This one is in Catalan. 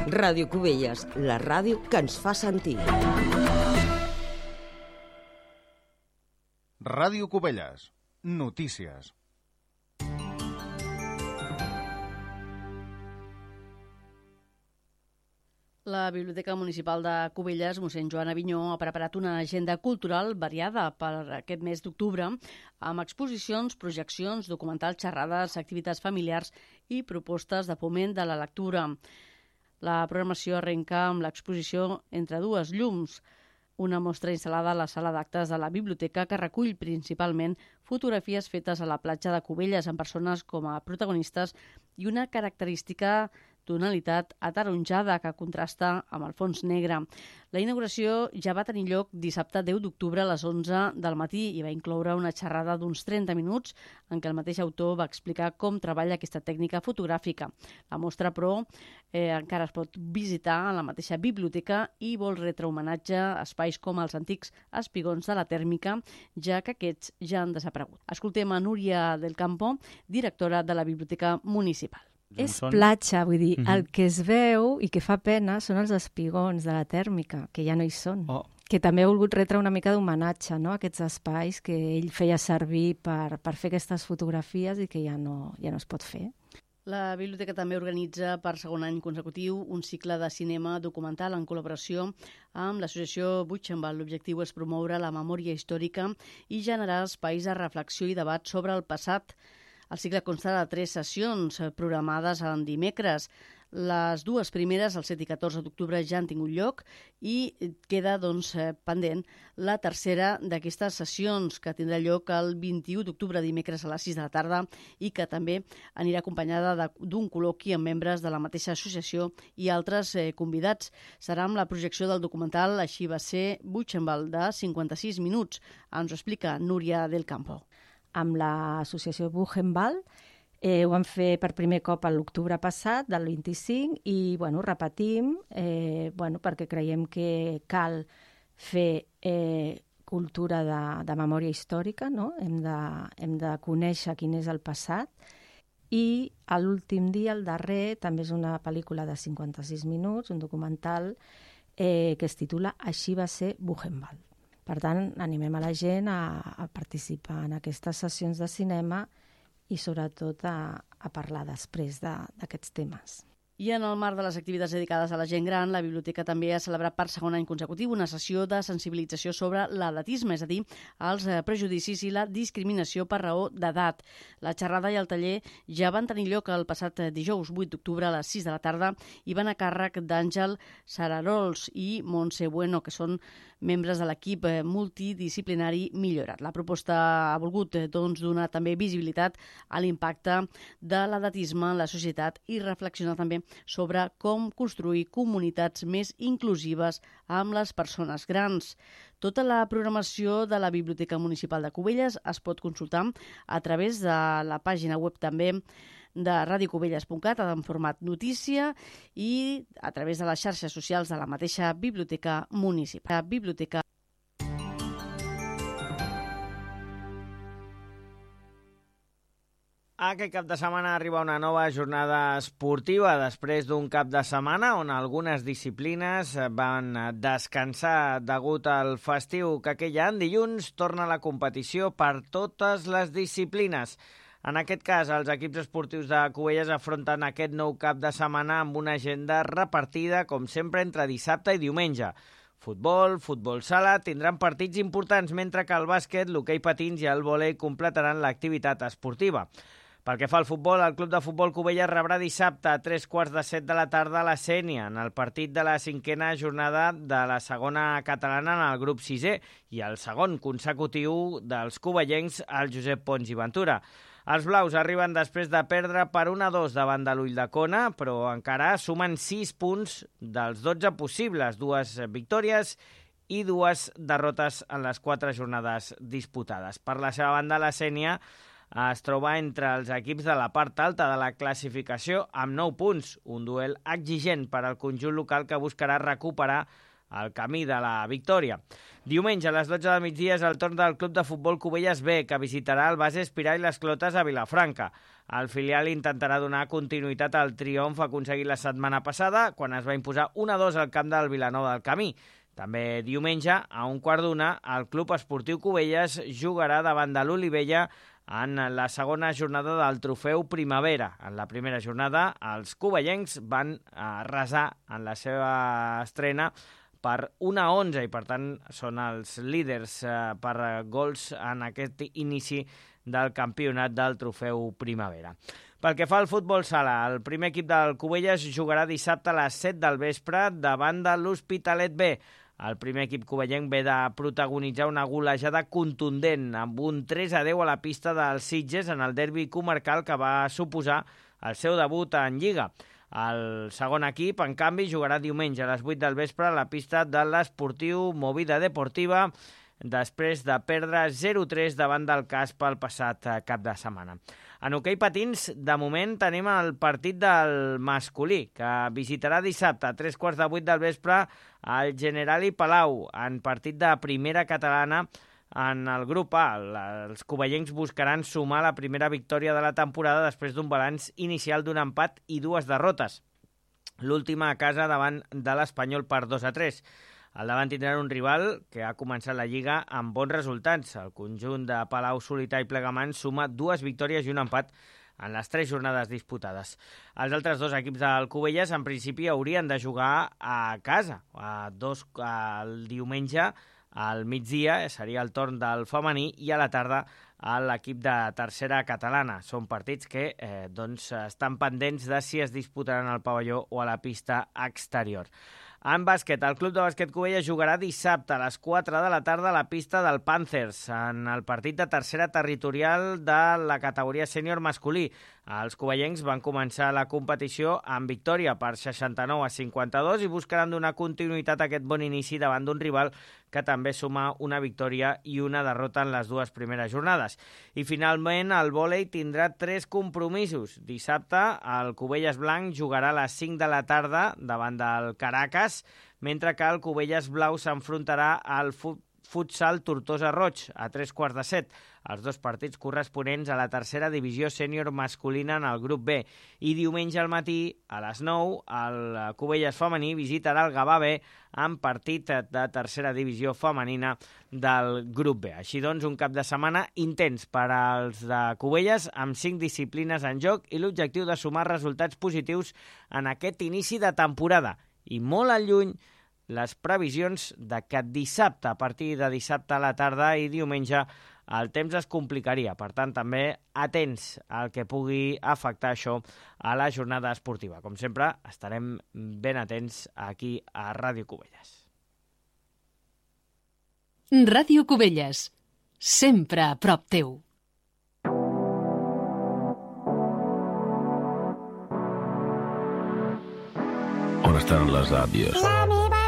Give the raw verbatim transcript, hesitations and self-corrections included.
Ràdio Cubelles, la ràdio que ens fa sentir. Ràdio Cubelles, notícies. La Biblioteca Municipal de Cubelles, mossèn Joan Avinyó, ha preparat una agenda cultural variada per aquest mes d'octubre amb exposicions, projeccions, documentals, xerrades, activitats familiars i propostes de foment de la lectura. La programació arrenca amb l'exposició Entre dues llums, una mostra instal·lada a la sala d'actes de la biblioteca que recull principalment fotografies fetes a la platja de Cubelles amb persones com a protagonistes i una característica tonalitat ataronjada que contrasta amb el fons negre. La inauguració ja va tenir lloc dissabte deu d'octubre a les onze del matí i va incloure una xerrada d'uns trenta minuts en què el mateix autor va explicar com treballa aquesta tècnica fotogràfica. La mostra, però, eh, encara es pot visitar a la mateixa biblioteca i vol retre homenatge a espais com els antics espigons de la tèrmica, ja que aquests ja han desaparegut. Escoltem a Núria del Campo, directora de la Biblioteca Municipal. És platja, vull dir, uh-huh. El que es veu i que fa pena són els espigons de la tèrmica, que ja no hi són. Oh. Que també ha volgut retre una mica d'homenatge, no?, a aquests espais que ell feia servir per, per fer aquestes fotografies i que ja no, ja no es pot fer. La biblioteca també organitza per segon any consecutiu un cicle de cinema documental en col·laboració amb l'associació Buchenwald. L'objectiu és promoure la memòria històrica i generar espais de reflexió i debat sobre el passat. El cicle consta de tres sessions programades en dimecres. Les dues primeres, el set i catorze d'octubre, ja han tingut lloc i queda doncs, pendent la tercera d'aquestes sessions, que tindrà lloc el vint-i-u d'octubre, dimecres a les sis de la tarda, i que també anirà acompanyada d'un col·loqui amb membres de la mateixa associació i altres eh, convidats. Serà amb la projecció del documental Així va ser Buchenwald, de cinquanta-sis minuts. Ens ho explica Núria del Campo. Amb l'associació Buchenwald. Eh, ho vam fer per primer cop a l'octubre passat, del vint-i-cinc, i bueno, repetim eh, bueno, perquè creiem que cal fer eh, cultura de, de memòria històrica, no? Hem de, hem de conèixer quin és el passat. I l'últim dia, el darrer, també és una pel·lícula de cinquanta-sis minuts, un documental eh, que es titula Així va ser Buchenwald. Per tant, animem a la gent a, a participar en aquestes sessions de cinema i sobretot a, a parlar després d'aquests temes. I en el marc de les activitats dedicades a la gent gran, la biblioteca també ha celebrat per segon any consecutiu una sessió de sensibilització sobre l'edatisme, és a dir, els prejudicis i la discriminació per raó d'edat. La xerrada i el taller ja van tenir lloc el passat dijous vuit d'octubre a les sis de la tarda i van a càrrec d'Àngel Sararols i Montse Bueno, que són membres de l'equip multidisciplinari Millorat. La proposta ha volgut doncs, donar també visibilitat a l'impacte de l'edatisme en la societat i reflexionar també sobre com construir comunitats més inclusives amb les persones grans. Tota la programació de la Biblioteca Municipal de Cubelles es pot consultar a través de la pàgina web també de ràdio cubelles punt cat en format notícia i a través de les xarxes socials de la mateixa Biblioteca Municipal. Biblioteca Aquest cap de setmana arriba una nova jornada esportiva després d'un cap de setmana on algunes disciplines van descansar degut al festiu que aquell any. Dilluns torna la competició per totes les disciplines. En aquest cas, els equips esportius de Cubelles afronten aquest nou cap de setmana amb una agenda repartida, com sempre, entre dissabte i diumenge. Futbol, futbol sala, tindran partits importants, mentre que el bàsquet, l'hoquei patins i el vòlei completaran l'activitat esportiva. Pel que fa al futbol, el Club de Futbol Cubelles rebrà dissabte a tres quarts de set de la tarda a la Sénia, en el partit de la cinquena jornada de la segona catalana en el grup sisè i el segon consecutiu dels cubellencs, el Josep Pons i Ventura. Els blaus arriben després de perdre per un a dos davant de l'Ulldecona, però encara sumen sis punts dels dotze possibles, dues victòries i dues derrotes en les quatre jornades disputades. Per la seva banda, la Sénia es troba entre els equips de la part alta de la classificació amb nou punts, un duel exigent per al conjunt local que buscarà recuperar el camí de la victòria. Diumenge a les dotze del migdia és el torn del Club de Futbol Cubelles B, que visitarà el base Espirà i les Clotes a Vilafranca. El filial intentarà donar continuïtat al triomf aconseguit la setmana passada, quan es va imposar un a dos al camp del Vilanova del Camí. També diumenge, a un quart d'una, el Club Esportiu Cubelles jugarà davant de l'Olivella en la segona jornada del Trofeu Primavera. En la primera jornada, els cuballencs van arrasar en la seva estrena per un a onze i, per tant, són els líders per gols en aquest inici del campionat del Trofeu Primavera. Pel que fa al futbol sala, el primer equip del Cubelles jugarà dissabte a les set del vespre davant de l'Hospitalet B. El primer equip cuballenc ve de protagonitzar una golejada contundent amb un tres a deu a la pista dels Sitges en el derbi comarcal que va suposar el seu debut en Lliga. El segon equip, en canvi, jugarà diumenge a les vuit del vespre a la pista de l'Esportiu Movida Deportiva després de perdre zero a tres davant del Casp el passat cap de setmana. En hoquei patins, de moment, tenim el partit del masculí, que visitarà dissabte a tres quarts de vuit del vespre al Generali Palau, en partit de primera catalana en el grup A. Els cuballencs buscaran sumar la primera victòria de la temporada després d'un balanç inicial d'un empat i dues derrotes. L'última a casa davant de l'Espanyol per dos a tres. Al davant tindran un rival que ha començat la Lliga amb bons resultats. El conjunt de Palau, Solità i Plegamans suma dues victòries i un empat en les tres jornades disputades. Els altres dos equips del Cubelles, en principi, haurien de jugar a casa. A dos, el diumenge, al migdia, seria el torn del femení, i a la tarda a l'equip de tercera catalana. Són partits que eh, doncs, estan pendents de si es disputaran al pavelló o a la pista exterior. En bàsquet, el Club de Bàsquet Cubelles jugarà dissabte a les quatre de la tarda a la pista del Panthers, en el partit de tercera territorial de la categoria sènior masculí. Els cuballencs van començar la competició amb victòria per seixanta-nou a cinquanta-dos i buscaran donar continuïtat a aquest bon inici davant d'un rival que també suma una victòria i una derrota en les dues primeres jornades. I finalment, el vòlei tindrà tres compromisos. Dissabte, el Cubelles Blanc jugarà a les cinc de la tarda davant del Caracas, mentre que el Cubelles Blau s'enfrontarà al futsal Tortosa Roig a tres quarts de set, els dos partits corresponents a la tercera divisió sènior masculina en el grup B. I diumenge al matí, a les nou, el Cubelles femení visitarà el Gavà B en partit de tercera divisió femenina del grup B. Així doncs, un cap de setmana intens per als de Cubelles, amb cinc disciplines en joc i l'objectiu de sumar resultats positius en aquest inici de temporada. I molt al lluny, les previsions de que dissabte, a partir de dissabte a la tarda i diumenge, el temps es complicaria. Per tant, també atents al que pugui afectar això a la jornada esportiva. Com sempre, estarem ben atents aquí a Ràdio Cubelles. Ràdio Cubelles, sempre a prop teu. On estan les àvies?